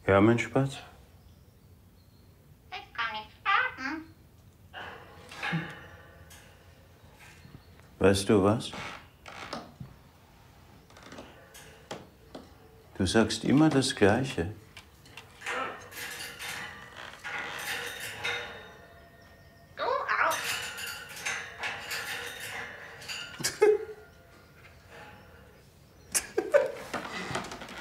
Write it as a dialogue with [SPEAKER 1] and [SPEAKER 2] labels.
[SPEAKER 1] Ja, mein Spatz?
[SPEAKER 2] Ich kann nicht schlafen.
[SPEAKER 1] Weißt du was? Du sagst immer das Gleiche.